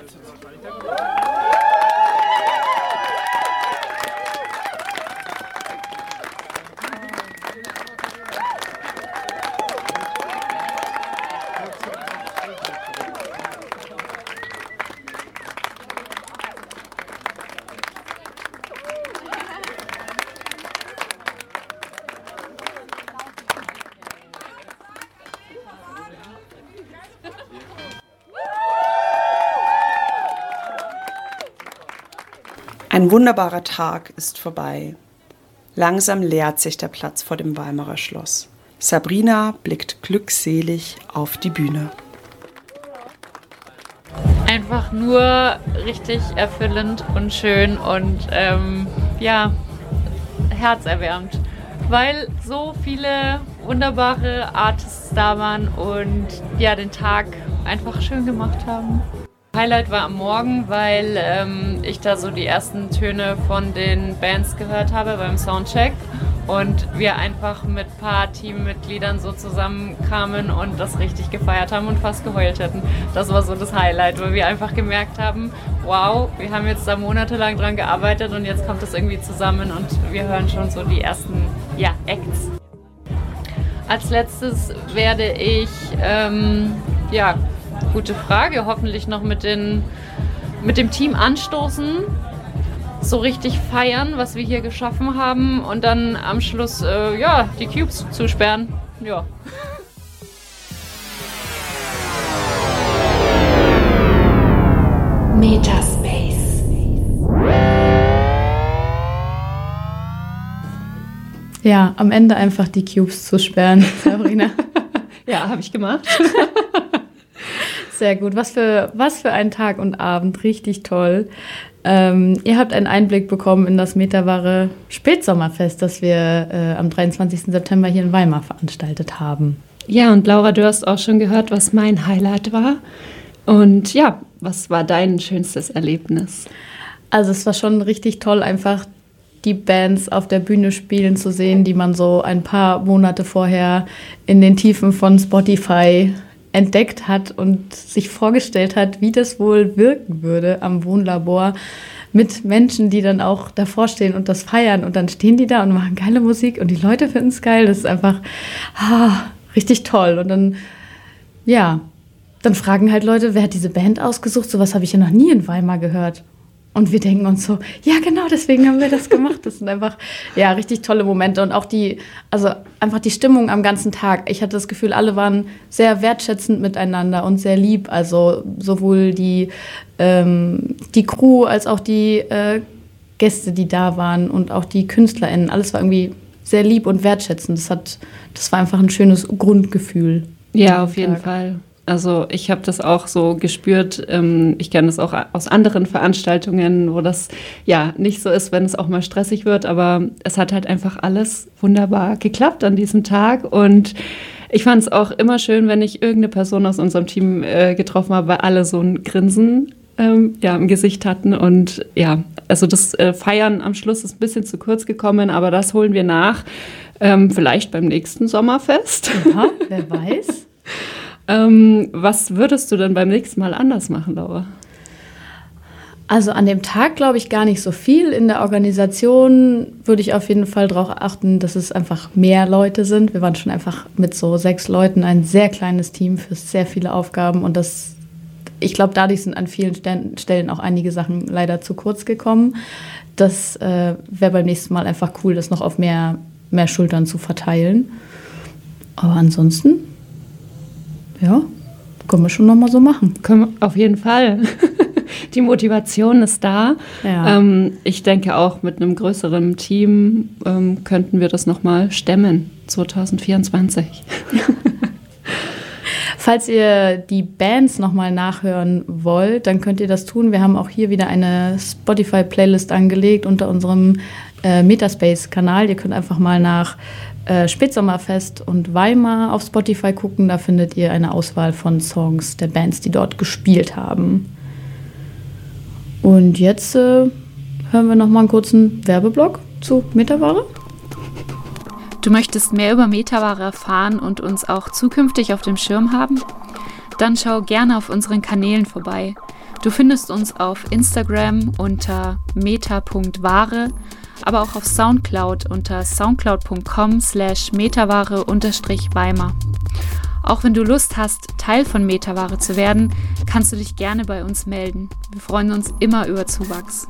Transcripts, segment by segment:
Ein wunderbarer Tag ist vorbei. Langsam leert sich der Platz vor dem Weimarer Schloss. Sabrina blickt glückselig auf die Bühne. Einfach nur richtig erfüllend und schön und herzerwärmend, weil so viele wunderbare Artists da waren und ja, den Tag einfach schön gemacht haben. Highlight war am Morgen, weil ich da so die ersten Töne von den Bands gehört habe beim Soundcheck und wir einfach mit ein paar Teammitgliedern so zusammenkamen und das richtig gefeiert haben und fast geheult hätten. Das war so das Highlight, weil wir einfach gemerkt haben, wow, wir haben jetzt da monatelang dran gearbeitet und jetzt kommt das irgendwie zusammen und wir hören schon so die ersten Acts. Als letztes werde ich gute Frage. Hoffentlich noch mit dem Team anstoßen, so richtig feiern, was wir hier geschaffen haben und dann am Schluss die Cubes zusperren. Ja. Metaspace. Ja, am Ende einfach die Cubes zusperren, Sabrina. Ja, habe ich gemacht. Sehr gut. Was für ein Tag und Abend. Richtig toll. Ihr habt einen Einblick bekommen in das Metaware Spätsommerfest, das wir am 23. September hier in Weimar veranstaltet haben. Ja, und Laura, du hast auch schon gehört, was mein Highlight war. Und ja, was war dein schönstes Erlebnis? Also es war schon richtig toll, einfach die Bands auf der Bühne spielen zu sehen, die man so ein paar Monate vorher in den Tiefen von Spotify entdeckt hat und sich vorgestellt hat, wie das wohl wirken würde am Wohnlabor mit Menschen, die dann auch davor stehen und das feiern. Und dann stehen die da und machen geile Musik und die Leute finden es geil. Das ist einfach richtig toll. Und dann fragen halt Leute, wer hat diese Band ausgesucht? Sowas habe ich ja noch nie in Weimar gehört. Und wir denken uns so, ja genau, deswegen haben wir das gemacht. Das sind einfach, richtig tolle Momente. Und auch einfach die Stimmung am ganzen Tag. Ich hatte das Gefühl, alle waren sehr wertschätzend miteinander und sehr lieb. Also sowohl die Crew als auch die Gäste, die da waren und auch die KünstlerInnen. Alles war irgendwie sehr lieb und wertschätzend. Das war einfach ein schönes Grundgefühl. Ja, auf jeden Fall. Also ich habe das auch so gespürt, ich kenne das auch aus anderen Veranstaltungen, wo das nicht so ist, wenn es auch mal stressig wird, aber es hat halt einfach alles wunderbar geklappt an diesem Tag und ich fand es auch immer schön, wenn ich irgendeine Person aus unserem Team getroffen habe, weil alle so ein Grinsen im Gesicht hatten und also das Feiern am Schluss ist ein bisschen zu kurz gekommen, aber das holen wir nach, vielleicht beim nächsten Sommerfest. Ja, wer weiß. Was würdest du denn beim nächsten Mal anders machen, Laura? Also an dem Tag glaube ich gar nicht so viel. In der Organisation würde ich auf jeden Fall darauf achten, dass es einfach mehr Leute sind. Wir waren schon einfach mit so 6 Leuten ein sehr kleines Team für sehr viele Aufgaben. Und ich glaube, dadurch sind an vielen Stellen auch einige Sachen leider zu kurz gekommen. Das wäre beim nächsten Mal einfach cool, das noch auf mehr Schultern zu verteilen. Aber ansonsten... Ja, können wir schon noch mal so machen. Können wir auf jeden Fall. Die Motivation ist da. Ja. Ich denke auch mit einem größeren Team könnten wir das noch mal stemmen, 2024. Falls ihr die Bands noch mal nachhören wollt, dann könnt ihr das tun. Wir haben auch hier wieder eine Spotify-Playlist angelegt unter unserem Metaspace-Kanal. Ihr könnt einfach mal nach Spätsommerfest und Weimar auf Spotify gucken. Da findet ihr eine Auswahl von Songs der Bands, die dort gespielt haben. Und jetzt hören wir noch mal einen kurzen Werbeblock zu Metaware. Du möchtest mehr über Metaware erfahren und uns auch zukünftig auf dem Schirm haben? Dann schau gerne auf unseren Kanälen vorbei. Du findest uns auf Instagram unter meta.ware, aber auch auf Soundcloud unter soundcloud.com/metaware_Weimar. Auch wenn du Lust hast, Teil von Metaware zu werden, kannst du dich gerne bei uns melden. Wir freuen uns immer über Zuwachs.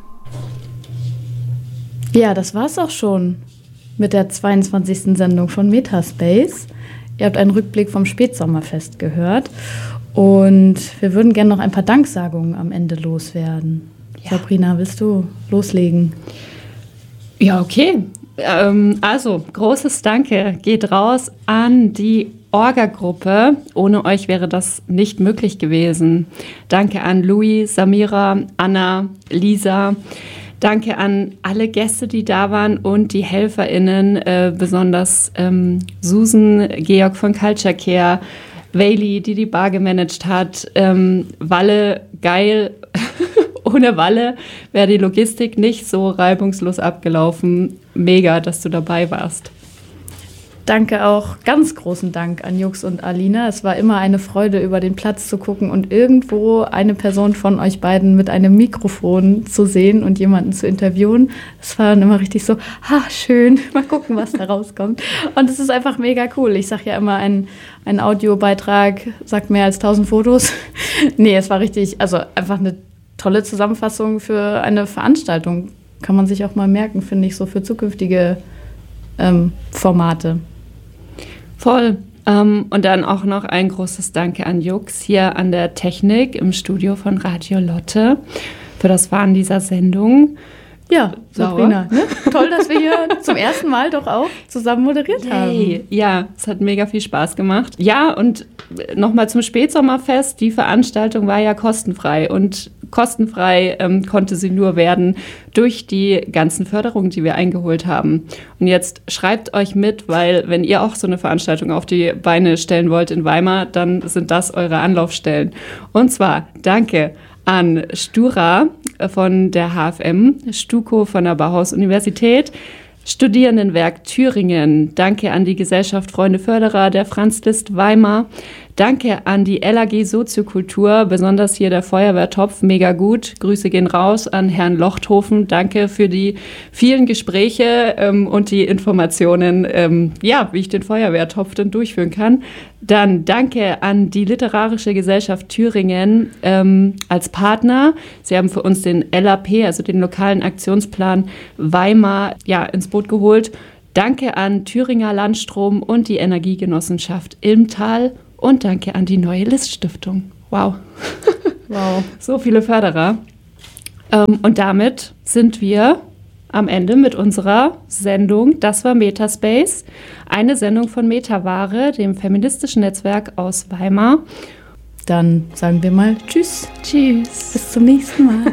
Ja, das war's auch schon mit der 22. Sendung von Metaspace. Ihr habt einen Rückblick vom Spätsommerfest gehört und wir würden gerne noch ein paar Danksagungen am Ende loswerden. Ja. Sabrina, willst du loslegen? Ja, okay. Also, großes Danke geht raus an die Orga-Gruppe. Ohne euch wäre das nicht möglich gewesen. Danke an Louis, Samira, Anna, Lisa. Danke an alle Gäste, die da waren und die HelferInnen, besonders Susan, Georg von Culture Care, Weili, die die Bar gemanagt hat, Walle, geil. Ohne Walle wäre die Logistik nicht so reibungslos abgelaufen. Mega, dass du dabei warst. Danke auch, ganz großen Dank an Jux und Alina. Es war immer eine Freude, über den Platz zu gucken und irgendwo eine Person von euch beiden mit einem Mikrofon zu sehen und jemanden zu interviewen. Es war dann immer richtig so, schön, mal gucken, was da rauskommt. Und es ist einfach mega cool. Ich sage ja immer, ein Audiobeitrag sagt mehr als 1000 Fotos. Nee, es war richtig, also einfach eine tolle Zusammenfassung für eine Veranstaltung. Kann man sich auch mal merken, finde ich, so für zukünftige Formate. Voll. Und dann auch noch ein großes Danke an Jux hier an der Technik im Studio von Radio Lotte für das Fahren dieser Sendung. Ja, Sabrina, ne? Toll, dass wir hier zum ersten Mal doch auch zusammen moderiert haben. Ja, es hat mega viel Spaß gemacht. Ja, und nochmal zum Spätsommerfest. Die Veranstaltung war ja kostenfrei und kostenfrei konnte sie nur werden durch die ganzen Förderungen, die wir eingeholt haben. Und jetzt schreibt euch mit, weil wenn ihr auch so eine Veranstaltung auf die Beine stellen wollt in Weimar, dann sind das eure Anlaufstellen. Und zwar danke an Stura von der HFM, Stuko von der Bauhaus-Universität, Studierendenwerk Thüringen. Danke an die Gesellschaft Freunde Förderer der Franz Liszt Weimar. Danke an die LAG Soziokultur, besonders hier der Feuerwehrtopf, mega gut. Grüße gehen raus an Herrn Lochthofen. Danke für die vielen Gespräche und die Informationen, wie ich den Feuerwehrtopf denn durchführen kann. Dann danke an die Literarische Gesellschaft Thüringen als Partner. Sie haben für uns den LAP, also den lokalen Aktionsplan Weimar, ins Boot geholt. Danke an Thüringer Landstrom und die Energiegenossenschaft Ilmtal. Und danke an die Neue Liszt-Stiftung. Wow. Wow. So viele Förderer. Und damit sind wir am Ende mit unserer Sendung. Das war Metaspace, eine Sendung von Metaware, dem feministischen Netzwerk aus Weimar. Dann sagen wir mal Tschüss. Tschüss. Bis zum nächsten Mal.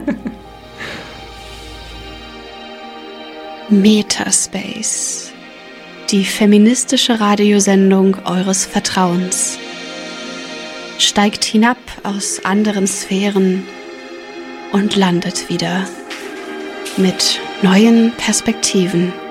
Metaspace, die feministische Radiosendung eures Vertrauens. Steigt hinab aus anderen Sphären und landet wieder mit neuen Perspektiven.